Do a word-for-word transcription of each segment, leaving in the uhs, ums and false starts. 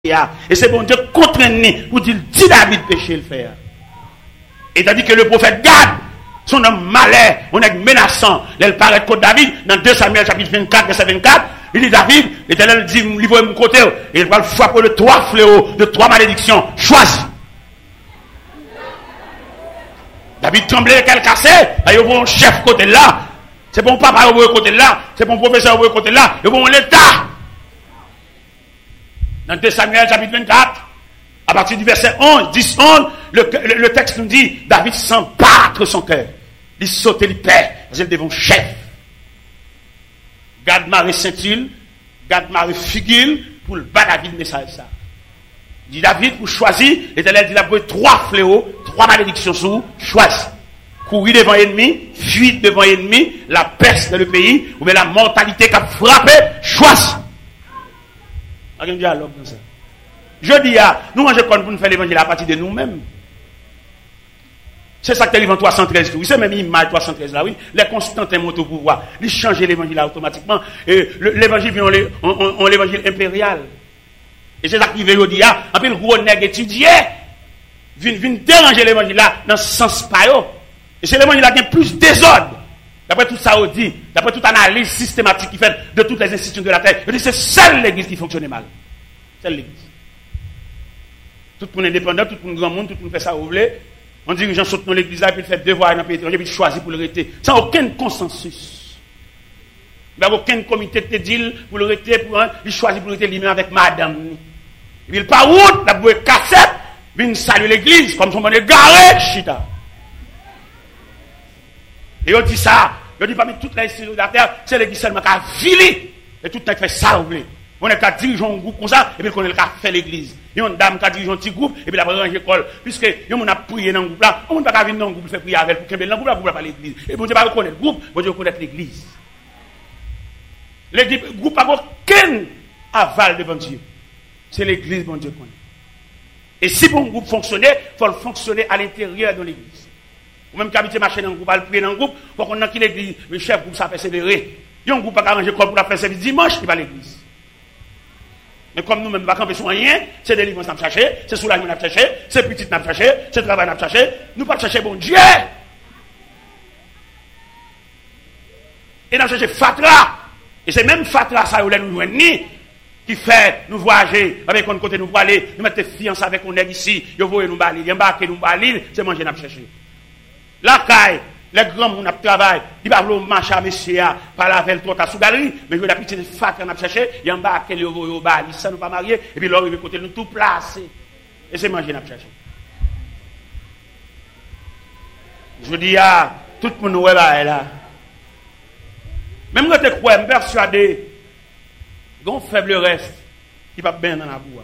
Et c'est bon Dieu contraint pour dire, dis David péché le faire. Et tandis que le prophète Gad, son homme malin, on est menaçant, il paraît contre David, dans deux Samuel chapitre vingt-quatre, verset vingt-quatre, il dit David, l'Éternel dit, livre mon côté, et il va le frapper de trois fléaux, de trois malédictions, choisis. David tremblait, qu'elle cassait, il y a un chef côté là, c'est bon papa au côté là, c'est bon professeur au côté là, il y a bon l'État. Dans deux Samuel chapitre vingt-quatre, à partir du verset onze, dix, onze, le, le, le texte nous dit, David sent battre son cœur. Il saute, il perd, parce qu'il devant chef. Gad Marie Saint-Il, Gad Marie Figil, pour le bas David message ça. Il dit David, pour choisir, l'Éternel dit, il a pris trois fléaux, trois malédictions sous, choisis. Courir devant l'ennemi, fuir devant l'ennemi, la peste dans le pays, ou bien la mortalité qui a frappé, choisis. Un dialogue comme ça. Je dis, ah, nous, on pour nous faire l'évangile à partir de nous-mêmes. C'est ça que l'évangile trois cent treize, oui, c'est même l'image trois cent treize là, oui. Les Constantins montent au pouvoir. Ils changent l'évangile là automatiquement. Et l'évangile vient en l'évangile impérial. Et c'est ça qui veut dire, ah, un peu le gros nègre étudié, vient déranger l'évangile là dans ce sens pas. Et c'est l'évangile là qui a plus désordre. D'après tout ça, on dit, d'après toute analyse systématique qui fait de toutes les institutions de la terre, on dit c'est seule l'église qui fonctionne mal. Seule l'église. Tout le monde indépendant, tout le monde grand monde, tout le monde fait ça, vous voulez. On dit que les gens sautent dans l'église là, puis ils font devoir dans le pays étranger, puis ils choisissent pour le rester. Sans aucun consensus. Il n'y a aucun comité de deal pour le rester, pour un, ils choisissent pour le rester lui-même avec madame. Et puis il part route, la bouée cassette, puis il salue l'église, comme son monde est garé, chita. Et on dit ça, on dit parmi toutes les institutions de la terre, c'est l'église seulement qui a vilé. Et tout le monde fait ça, vous voulez. On est qu'à diriger un groupe comme ça, et puis on est qu'à faire l'église. Il y a une dame qui a dirigé un petit groupe, et puis la ranger l'école. Puisque, il y a un prié dans le groupe là, on ne peut pas venir dans le groupe, faire prier avec, pour qu'il y ait dans le groupe là, pour pas l'église. Et bon Dieu va reconnaître le groupe, bon Dieu reconnaître l'église. Le groupe n'a aucun aval devant Dieu. C'est l'église, bon Dieu connaît. Et si bon groupe fonctionnait, il faut le fonctionner à l'intérieur de l'église. Ou même qu'habiter marcher dans le groupe, à le prier dans le groupe, il faut qu'on ait qui l'église, le chef groupe, ça persévérer. Il y a un groupe qui a arrangé pour la faire service dimanche, il va à l'église. Mais comme nous-mêmes, nous ne pouvons pas rien, c'est des livres qu'on a cherché, c'est soulagement qu'on a cherché, c'est petit qu'on a cherché, c'est travail qu'on a cherché, nous ne pouvons pas chercher bon Dieu. Et nous cherchons Fatra. Et c'est même Fatra, ça, où nous nous ni qui fait nous voyager avec un côté nous pour aller, nous mettre fiancés avec un nègre ici, nous voyons nous balir, nous embarquer nous balir, c'est manger nous chercher. La caille, les grands gens qui travaillent, ils ne peuvent pas marcher à monsieur, par la veille, tout à sous galerie, mais je vais la petite fat qu'on a cherché, ils embarquent les euros au bal, ils ne sont pas mariés, et puis là, ils vont côté nous tout placer. Et c'est manger nous chercher. Je dis à tout le monde est là. Même quand tu crois, je suis persuadé, il y a un faible reste qui va bien dans la boue.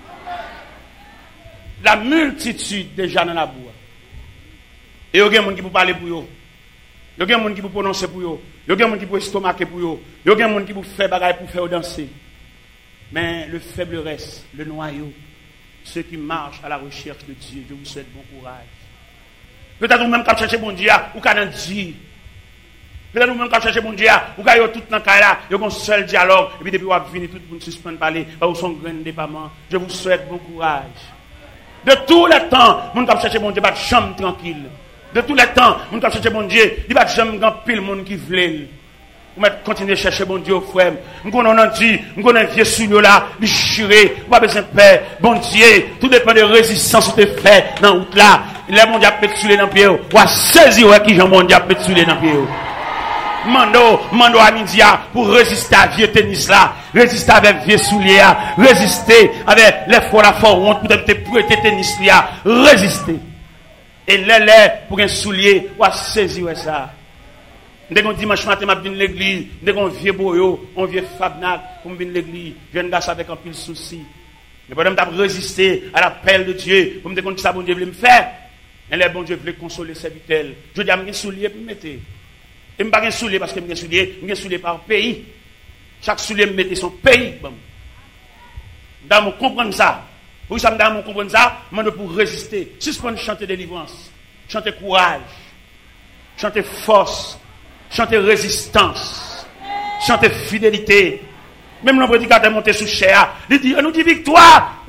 La multitude déjà dans la boue. Et il y a des gens qui peuvent parler pour eux. Il y a des gens qui peuvent prononcer pour eux. Il y a des gens qui peuvent estomaquer pour eux. Il y a des gens qui peuvent faire bagaille pour faire danser. Mais le faible reste, le noyau, ceux qui marchent à la recherche de Dieu, je vous souhaite bon courage. Peut-être vous-même qui cherchez bon Dieu, ou qui Dieu. Peut-être vous-même qui cherchez bon Dieu, ou qui avez tout dans le cas là, il y a un seul dialogue, et puis depuis vous avez fini, tout le monde suspend de parler, vous son grand déploiement. Je vous souhaite bon courage. De tous les temps, vous qui cherchez bon Dieu, pas de chambre tranquille. De tous les temps, nous avons cherché mon Dieu. Il va jamais grand pile monde qui veut. Vous continuer à chercher mon Dieu, frère. Nous connaissons dit, nous connaissons vieux souillot là, déchiré, pas besoin de paix. Bon Dieu, tout dépend de résistance que tu fais dans la route là. Les monde a pétulé dans le pied. Ou à saisir qui Jean monde a pétulé dans le pied. Mando, mando à midi pour résister à vieux tennis là, résister avec vieux souliers, résister avec les fois la fois honte pour te prêter tennis là, résister. Et les lèvres pour un soulier, ou à saisir ça. Dès qu'on dimanche matin, je viens à l'église, dès qu'on vieux boyo, on vieux fabnac, pour venir à l'église, je viens d'asseoir avec un pile souci. Mais pendant que je résister à l'appel de Dieu, pour me dire que ça, bon Dieu voulait me faire, et les bon Dieu voulait consoler ses vitelles. Je dis à mes souliers pour me mettre. Et je ne pas un soulier parce que je soulier, je soulier par pays. Chaque soulier me mettait son pays. Dans mon comprendre ça. Oui, ça me donne mon comprendre ça, mais pour résister. Suspendre chanter délivrance, chanter courage, chanter force, chanter résistance, chanter fidélité, Même le prédicateur monté sous chair, il dit, nous dit victoire.